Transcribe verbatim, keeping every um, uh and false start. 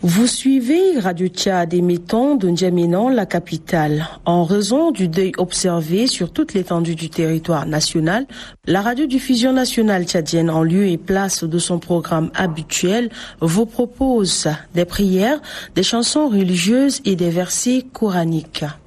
Vous suivez Radio Tchad émettant de N'Djamena, la capitale. En raison du deuil observé sur toute l'étendue du territoire national, la radiodiffusion nationale tchadienne, en lieu et place de son programme habituel, vous propose des prières, des chansons religieuses et des versets coraniques.